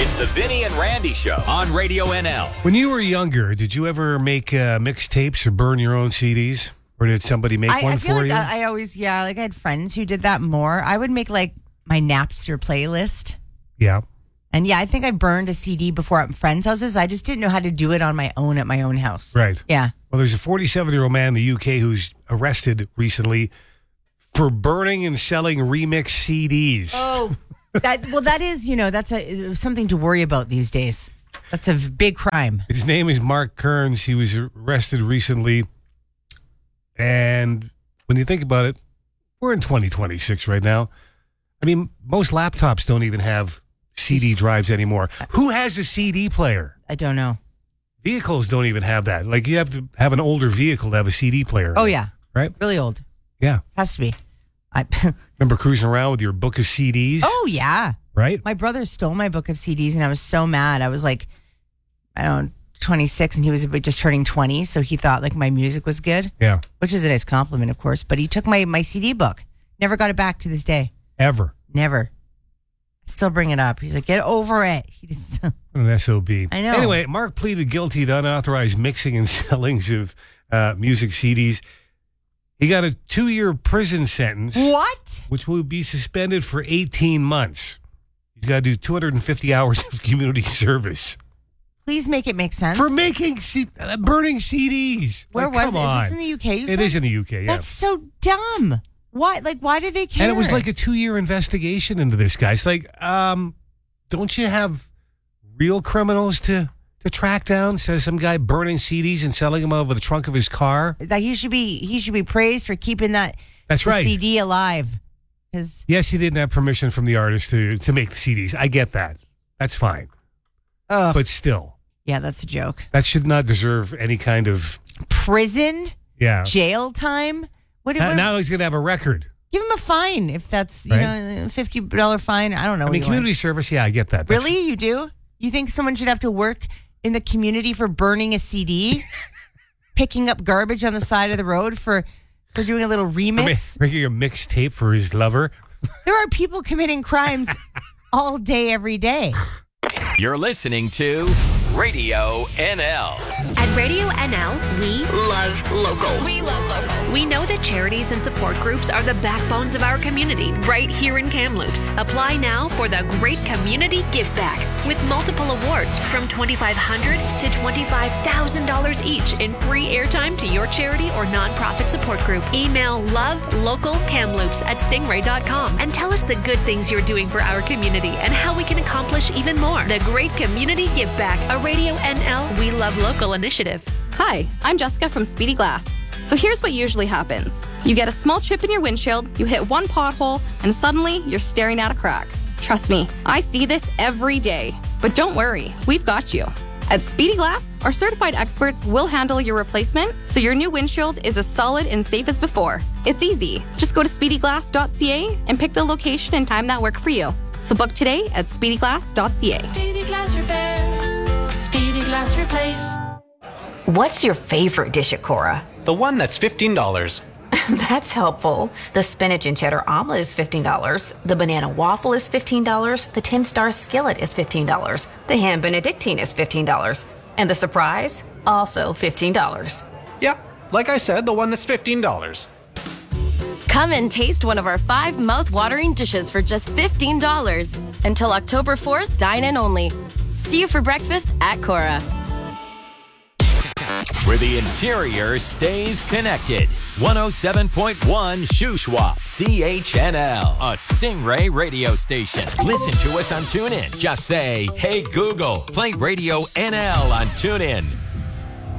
It's the Vinny and Randy Show on Radio NL. When you were younger, did you ever make mixtapes or burn your own CDs? Or did somebody make one I feel for like you? I always, I had friends who did that more. I would make like my Napster playlist. Yeah. And I think I burned a CD before at friends' houses. I just didn't know how to do it on my own at my own house. Right. Yeah. Well, there's a 47-year-old man in the UK who's arrested recently for burning and selling remix CDs. Oh, that is, that's something to worry about these days. That's a big crime. His name is Mark Kearns. He was arrested recently. And when you think about it, we're in 2026 right now. I mean, most laptops don't even have CD drives anymore. Who has a CD player? I don't know. Vehicles don't even have that. Like, you have to have an older vehicle to have a CD player. Oh, yeah. Right? Really old. Yeah. Has to be. Remember cruising around with your book of CDs? Oh, yeah. Right? My brother stole my book of CDs, and I was so mad. I was like, 26, and he was just turning 20, so he thought like my music was good. Yeah. Which is a nice compliment, of course. But he took my CD book. Never got it back to this day. Ever. Never. Still bring it up. He's like, get over it. He just What an SOB. I know. Anyway, Mark pleaded guilty to unauthorized mixing and selling of music CDs. He got a 2-year prison sentence. What? Which will be suspended for 18 months. He's got to do 250 hours of community service. Please make it make sense. For making, burning CDs. Where like, was come it? on. Is this in the UK? It is in the UK, yeah. That's so dumb. Why? Like, why do they care? And it was like a 2-year investigation into this guy. It's like, don't you have real criminals to track down? Says some guy burning CDs and selling them over the trunk of his car. That he should be praised for keeping the right. CD alive. Yes, he didn't have permission from the artist to make the CDs. I get that. That's fine. But still. Yeah, that's a joke. That should not deserve any kind of prison. Yeah. Jail time. Now he's going to have a record. Give him a fine if that's $50 fine. I don't know. I mean, community service. Yeah, I get that. Really, you do? You think someone should have to work in the community for burning a CD, picking up garbage on the side of the road for doing a little remix, making a mixtape for his lover? There are people committing crimes all day, every day. You're listening to Radio NL. At Radio NL, we love local. We love local. We know that charities and support groups are the backbones of our community right here in Kamloops. Apply now for the Great Community Give Back with multiple awards from $2,500 to $25,000 each in free airtime to your charity or nonprofit support group. Email lovelocalkamloops@stingray.com and tell us the good things you're doing for our community and how we can accomplish even more. The Great Community Give Back, a Radio NL We Love Local initiative. Hi, I'm Jessica from Speedy Glass. So here's what usually happens. You get a small chip in your windshield, you hit one pothole, and suddenly you're staring at a crack. Trust me, I see this every day. But don't worry, we've got you. At Speedy Glass, our certified experts will handle your replacement so your new windshield is as solid and safe as before. It's easy. Just go to speedyglass.ca and pick the location and time that work for you. So book today at speedyglass.ca. Speedy Glass Repair. Speedy Glass Replace. What's your favorite dish at Cora? The one that's $15. That's helpful. The spinach and cheddar omelet is $15. The banana waffle is $15. The 10-star skillet is $15. The ham benedictine is $15. And the surprise? Also $15. Yeah, like I said, the one that's $15. Come and taste one of our 5 mouth-watering dishes for just $15. Until October 4th, dine-in only. See you for breakfast at Cora. Where the interior stays connected. 107.1 Shuswap, CHNL, a Stingray radio station. Listen to us on TuneIn. Just say, hey Google, play Radio NL on TuneIn.